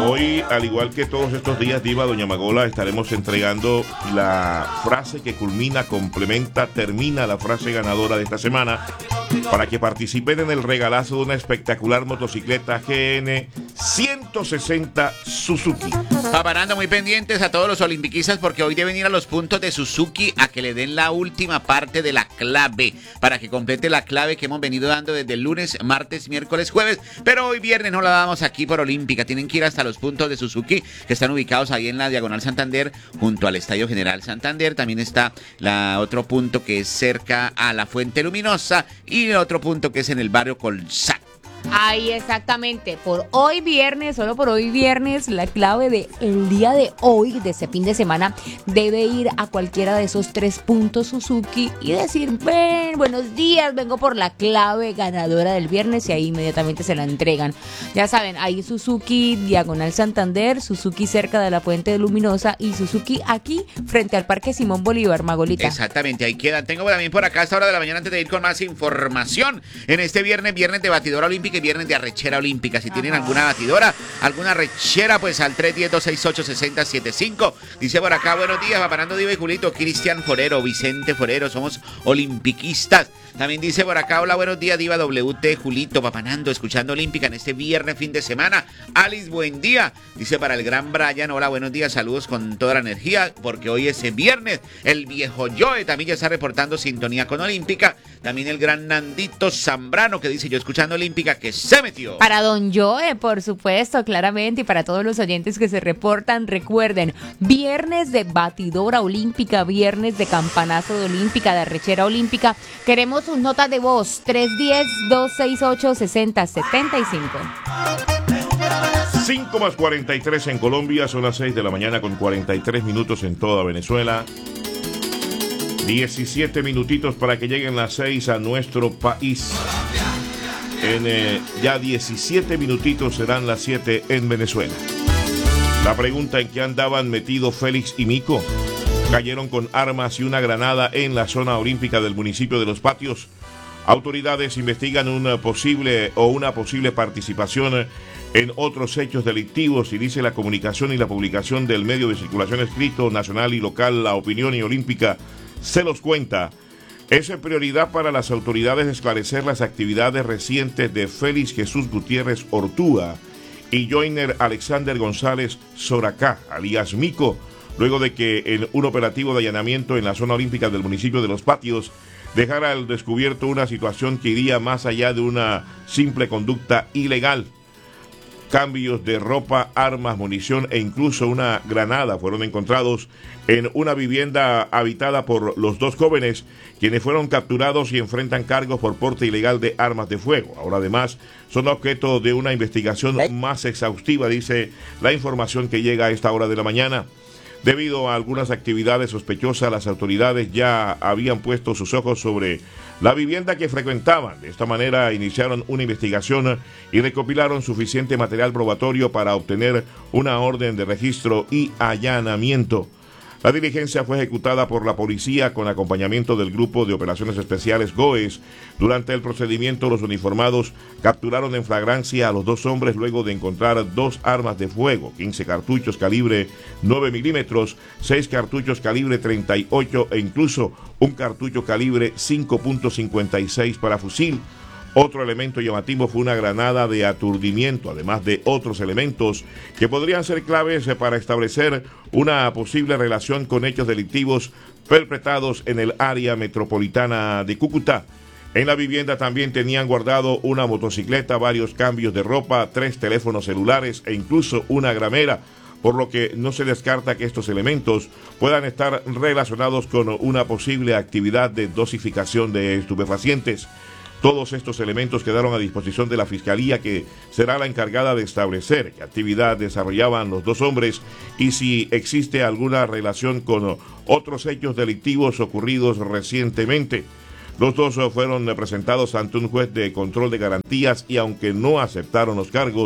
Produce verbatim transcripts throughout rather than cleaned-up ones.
Hoy, al igual que todos estos días, Diva, doña Magola, estaremos entregando la frase que culmina, complementa, termina la frase ganadora de esta semana, para que participen en el regalazo de una espectacular motocicleta G N ciento sesenta Suzuki. Paparando, muy pendientes a todos los olimpiquistas, porque hoy deben ir a los puntos de Suzuki a que le den la última parte de la clave, para que complete la clave que hemos venido dando desde el lunes, martes, miércoles, jueves, pero hoy viernes no la damos aquí por Olímpica. Tienen que ir hasta los puntos de Suzuki, que están ubicados ahí en la Diagonal Santander, junto al Estadio General Santander. También está la otro punto que es cerca a la Fuente Luminosa, y otro punto que es en el barrio Colsat. Ahí exactamente, por hoy viernes, solo por hoy viernes, la clave de el día de hoy, de este fin de semana, debe ir a cualquiera de esos tres puntos Suzuki y decir, ven, buenos días, vengo por la clave ganadora del viernes, y ahí inmediatamente se la entregan. Ya saben, ahí Suzuki Diagonal Santander, Suzuki cerca de la Fuente Luminosa y Suzuki aquí frente al Parque Simón Bolívar, Magolita. Exactamente, ahí quedan. Tengo también por acá a esta hora de la mañana, antes de ir con más información, en este viernes, viernes de batidora olímpica y viernes de arrechera olímpica. Si tienen alguna batidora, alguna arrechera, pues al tres uno cero, dos seis ocho, seis cero siete cinco. Dice por acá, buenos días, Paparando, Diva y Julito, Cristian Forero, Vicente Forero, somos olimpiquistas. También dice por acá, hola, buenos días, Diva, W T, Julito, Papanando, escuchando Olímpica en este viernes, fin de semana. Alice, buen día. Dice para el gran Brian, hola, buenos días, saludos con toda la energía, porque hoy es viernes. El viejo Joe también ya está reportando sintonía con Olímpica. También el gran Nandito Zambrano, que dice, yo escuchando Olímpica, que se metió. Para don Joe, por supuesto, claramente, y para todos los oyentes que se reportan, recuerden, viernes de batidora olímpica, viernes de campanazo de olímpica, de arrechera olímpica. Queremos sus notas de voz, tres uno cero, dos seis ocho, seis cero siete cinco. cinco más cuarenta y tres en Colombia, son las seis de la mañana con cuarenta y tres minutos en toda Venezuela. diecisiete minutitos para que lleguen las seis a nuestro país. En eh, ya diecisiete minutitos serán las siete en Venezuela. La pregunta: ¿en qué andaban metidos Félix y Mico? Cayeron con armas y una granada en la zona olímpica del municipio de Los Patios. Autoridades investigan una posible o una posible participación en otros hechos delictivos, y dice la comunicación y la publicación del medio de circulación escrito nacional y local La Opinión y Olímpica se los cuenta. Es prioridad para las autoridades esclarecer las actividades recientes de Félix Jesús Gutiérrez Ortúa y Joiner Alexander González Soracá, alias Mico, luego de que en un operativo de allanamiento en la zona olímpica del municipio de Los Patios dejara al descubierto una situación que iría más allá de una simple conducta ilegal. Cambios de ropa, armas, munición e incluso una granada fueron encontrados en una vivienda habitada por los dos jóvenes, quienes fueron capturados y enfrentan cargos por porte ilegal de armas de fuego. Ahora además son objeto de una investigación más exhaustiva, dice la información que llega a esta hora de la mañana. Debido a algunas actividades sospechosas, las autoridades ya habían puesto sus ojos sobre la vivienda que frecuentaban. De esta manera iniciaron una investigación y recopilaron suficiente material probatorio para obtener una orden de registro y allanamiento. La diligencia fue ejecutada por la policía con acompañamiento del Grupo de Operaciones Especiales GOES. Durante el procedimiento, los uniformados capturaron en flagrancia a los dos hombres luego de encontrar dos armas de fuego, quince cartuchos calibre nueve milímetros, seis cartuchos calibre treinta y ocho e incluso un cartucho calibre cinco punto cincuenta y seis para fusil. Otro elemento llamativo fue una granada de aturdimiento, además de otros elementos que podrían ser claves para establecer una posible relación con hechos delictivos perpetrados en el área metropolitana de Cúcuta. En la vivienda también tenían guardado una motocicleta, varios cambios de ropa, tres teléfonos celulares e incluso una gramera, por lo que no se descarta que estos elementos puedan estar relacionados con una posible actividad de dosificación de estupefacientes. Todos estos elementos quedaron a disposición de la Fiscalía, que será la encargada de establecer qué actividad desarrollaban los dos hombres y si existe alguna relación con otros hechos delictivos ocurridos recientemente. Los dos fueron presentados ante un juez de control de garantías y aunque no aceptaron los cargos,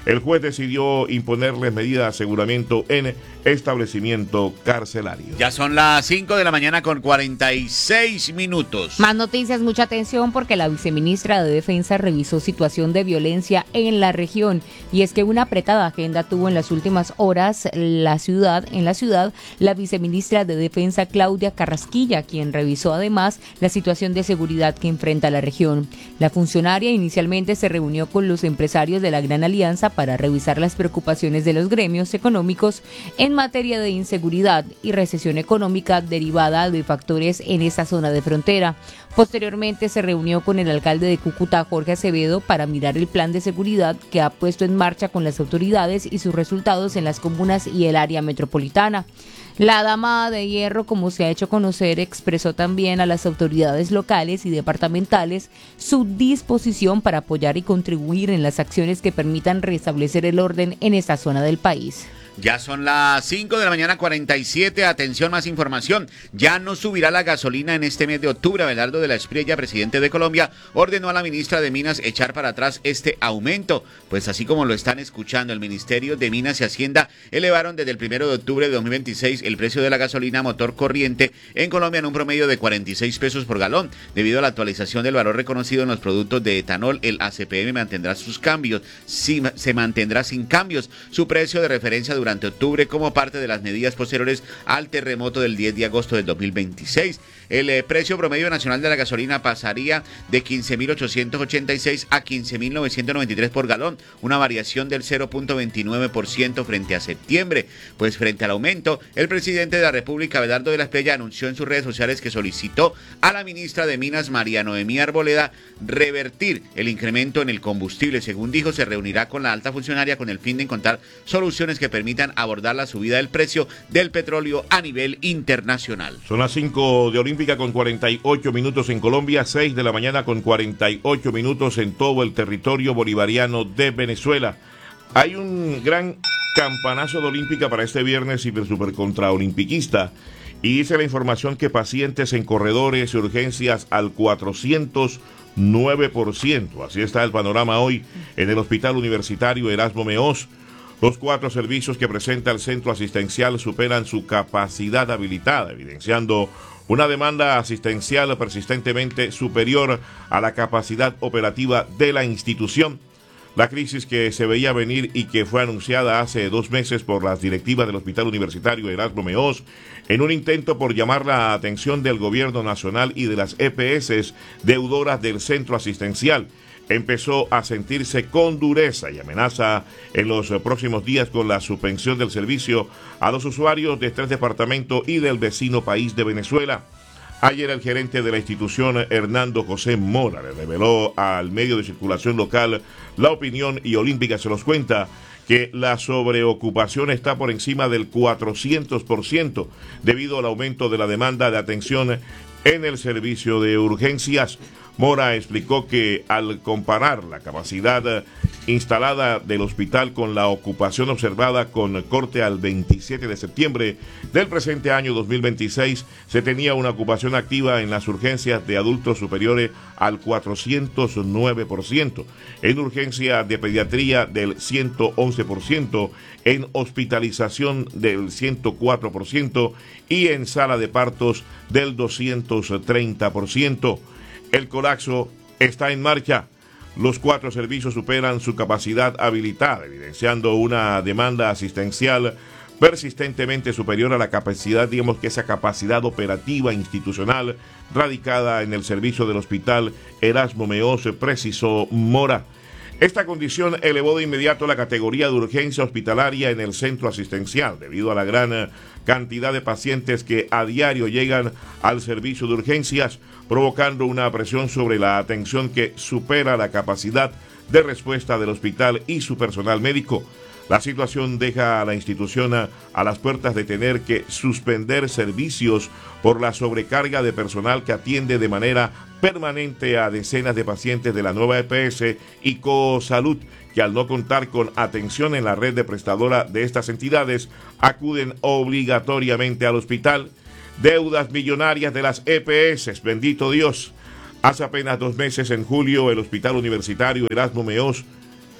el juez decidió imponerles medida de aseguramiento en establecimiento carcelario. Ya son las cinco de la mañana con cuarenta y seis minutos. Más noticias, mucha atención porque la viceministra de Defensa revisó situación de violencia en la región y es que una apretada agenda tuvo en las últimas horas la ciudad, en la ciudad, la viceministra de Defensa Claudia Carrasquilla, quien revisó además la situación de seguridad que enfrenta la región. La funcionaria inicialmente se reunió con los empresarios de la Gran Alianza para revisar las preocupaciones de los gremios económicos en materia de inseguridad y recesión económica derivada de factores en esta zona de frontera. Posteriormente se reunió con el alcalde de Cúcuta, Jorge Acevedo, para mirar el plan de seguridad que ha puesto en marcha con las autoridades y sus resultados en las comunas y el área metropolitana. La dama de hierro, como se ha hecho conocer, expresó también a las autoridades locales y departamentales su disposición para apoyar y contribuir en las acciones que permitan restablecer el orden en esta zona del país. Ya son las cinco de la mañana, cuarenta y siete. Atención, más información. Ya no subirá la gasolina en este mes de octubre. Abelardo de la Espriella, presidente de Colombia, ordenó a la ministra de Minas echar para atrás este aumento. Pues así como lo están escuchando, el Ministerio de Minas y Hacienda elevaron desde el primero de octubre de dos mil veintiséis el precio de la gasolina motor corriente en Colombia en un promedio de cuarenta y seis pesos por galón. Debido a la actualización del valor reconocido en los productos de etanol, el A C P M mantendrá sus cambios. Sí, se mantendrá sin cambios su precio de referencia durante octubre como parte de las medidas posteriores al terremoto del diez de agosto del dos mil veintiséis. El eh, precio promedio nacional de la gasolina pasaría de quince mil ochocientos ochenta y seis a quince mil novecientos noventa y tres por galón, una variación del cero punto veintinueve por ciento frente a septiembre. Pues frente al aumento, el presidente de la República, Abelardo de la Espriella, anunció en sus redes sociales que solicitó a la ministra de Minas, María Noemí Arboleda, revertir el incremento en el combustible. Según dijo, se reunirá con la alta funcionaria con el fin de encontrar soluciones que permitan abordar la subida del precio del petróleo a nivel internacional. Son las cinco de Olímpica con cuarenta y ocho minutos en Colombia, seis de la mañana con cuarenta y ocho minutos en todo el territorio bolivariano de Venezuela. Hay un gran campanazo de Olímpica para este viernes y super contra olimpiquista. Y dice la información que pacientes en corredores y urgencias al cuatrocientos nueve por ciento. Así está el panorama hoy en el Hospital Universitario Erasmo Meós. Los cuatro servicios que presenta el centro asistencial superan su capacidad habilitada, evidenciando una demanda asistencial persistentemente superior a la capacidad operativa de la institución. La crisis que se veía venir y que fue anunciada hace dos meses por las directivas del Hospital Universitario Erasmo Meós, en un intento por llamar la atención del gobierno nacional y de las E P S deudoras del centro asistencial, empezó a sentirse con dureza y amenaza en los próximos días con la suspensión del servicio a los usuarios de tres departamentos y del vecino país de Venezuela. Ayer el gerente de la institución, Hernando José Mora, le reveló al medio de circulación local La Opinión y Olímpica se los cuenta que la sobreocupación está por encima del cuatrocientos por ciento debido al aumento de la demanda de atención en el servicio de urgencias. Mora explicó que al comparar la capacidad instalada del hospital con la ocupación observada con corte al veintisiete de septiembre del presente año dos mil veintiséis, se tenía una ocupación activa en las urgencias de adultos superiores al cuatrocientos nueve por ciento, en urgencia de pediatría del ciento once por ciento, en hospitalización del ciento cuatro por ciento y en sala de partos del doscientos treinta por ciento. El colapso está en marcha. Los cuatro servicios superan su capacidad habilitada, evidenciando una demanda asistencial persistentemente superior a la capacidad, digamos que esa capacidad operativa institucional radicada en el servicio del Hospital Erasmo Meós, precisó Mora. Esta condición elevó de inmediato la categoría de urgencia hospitalaria en el centro asistencial, debido a la gran cantidad de pacientes que a diario llegan al servicio de urgencias, provocando una presión sobre la atención que supera la capacidad de respuesta del hospital y su personal médico. La situación deja a la institución a, a las puertas de tener que suspender servicios por la sobrecarga de personal que atiende de manera permanente a decenas de pacientes de la nueva E P S y Cosalud, que al no contar con atención en la red de prestadora de estas entidades, acuden obligatoriamente al hospital. Deudas millonarias de las E P S, bendito Dios. Hace apenas dos meses, en julio, el Hospital Universitario Erasmo Meós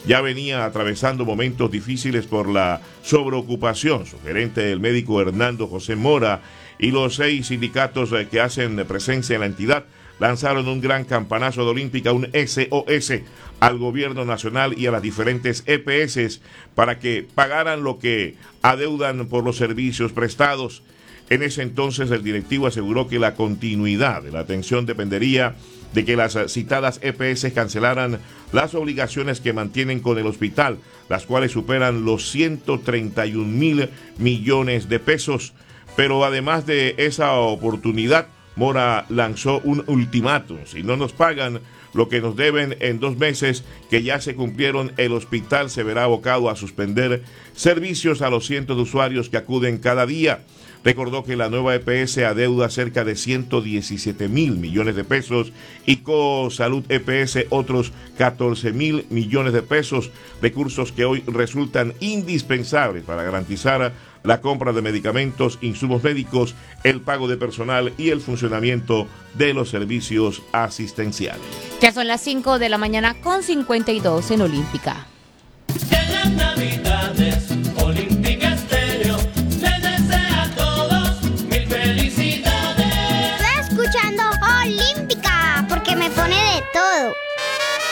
ya venía atravesando momentos difíciles por la sobreocupación. Su gerente, el médico Hernando José Mora, y los seis sindicatos que hacen presencia en la entidad lanzaron un gran campanazo de Olímpica, un S O S, al gobierno nacional y a las diferentes E P S para que pagaran lo que adeudan por los servicios prestados. En ese entonces el directivo aseguró que la continuidad de la atención dependería de que las citadas E P S cancelaran las obligaciones que mantienen con el hospital, las cuales superan los ciento treinta y un mil millones de pesos. Pero además de esa oportunidad, Mora lanzó un ultimátum: si no nos pagan lo que nos deben en dos meses que ya se cumplieron, el hospital se verá abocado a suspender servicios a los cientos de usuarios que acuden cada día. Recordó que la nueva E P S adeuda cerca de ciento diecisiete mil millones de pesos y CoSalud E P S otros catorce mil millones de pesos, recursos que hoy resultan indispensables para garantizar la compra de medicamentos, insumos médicos, el pago de personal y el funcionamiento de los servicios asistenciales. Ya son las cinco de la mañana con cincuenta y dos en Olímpica. En la Navidad.